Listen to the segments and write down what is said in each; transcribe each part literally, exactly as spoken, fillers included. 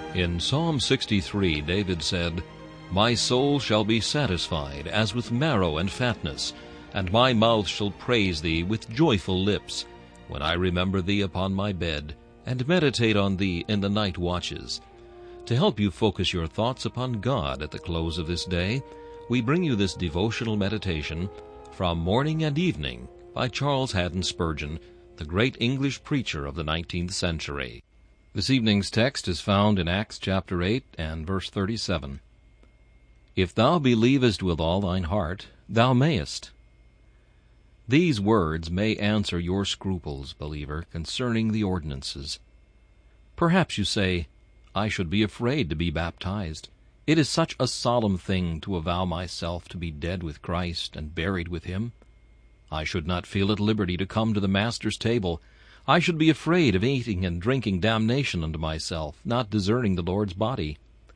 In Psalm sixty-three, David said, "My soul shall be satisfied as with marrow and fatness, and my mouth shall praise thee with joyful lips, when I remember thee upon my bed, and meditate on thee in the night watches." To help you focus your thoughts upon God at the close of this day, we bring you this devotional meditation from Morning and Evening by Charles Haddon Spurgeon, the great English preacher of the nineteenth century. This evening's text is found in Acts chapter eight and verse thirty-seven. "If thou believest with all thine heart, thou mayest." These words may answer your scruples, believer, concerning the ordinances. Perhaps you say, "I should be afraid to be baptized. It is such a solemn thing to avow myself to be dead with Christ and buried with him. I should not feel at liberty to come to the Master's table. I should be afraid of eating and drinking damnation unto myself, not discerning the Lord's body."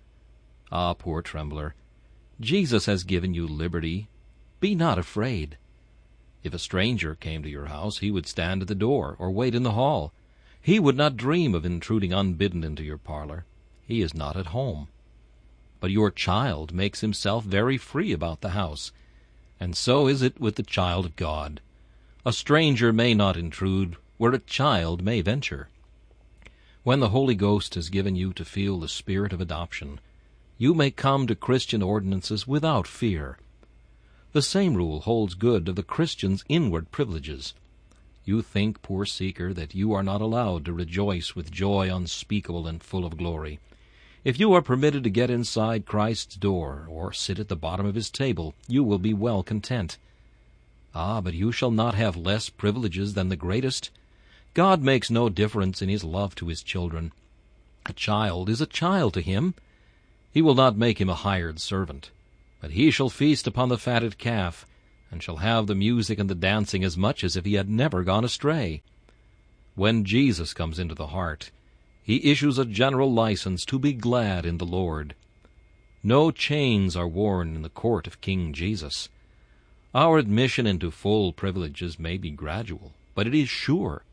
Ah, poor trembler, Jesus has given you liberty. Be not afraid. If a stranger came to your house, he would stand at the door or wait in the hall. He would not dream of intruding unbidden into your parlor. He is not at home. But your child makes himself very free about the house, and so is it with the child of God. A stranger may not intrude where a child may venture. When the Holy Ghost has given you to feel the spirit of adoption, you may come to Christian ordinances without fear. The same rule holds good of the Christian's inward privileges. You think, poor seeker, that you are not allowed to rejoice with joy unspeakable and full of glory. If you are permitted to get inside Christ's door, or sit at the bottom of his table, you will be well content. Ah, but you shall not have less privileges than the greatest. God makes no difference in his love to his children. A child is a child to him. He will not make him a hired servant, but he shall feast upon the fatted calf, and shall have the music and the dancing as much as if he had never gone astray. When Jesus comes into the heart, he issues a general license to be glad in the Lord. No chains are worn in the court of King Jesus. Our admission into full privileges may be gradual, but it is sure.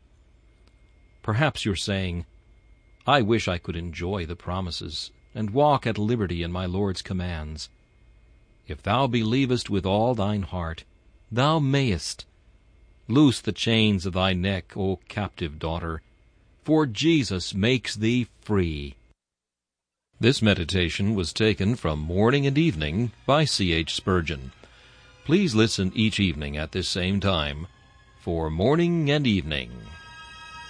Perhaps you're saying, "I wish I could enjoy the promises and walk at liberty in my Lord's commands." If thou believest with all thine heart, thou mayest. Loose the chains of thy neck, O captive daughter, for Jesus makes thee free. This meditation was taken from Morning and Evening by C H Spurgeon. Please listen each evening at this same time for Morning and Evening.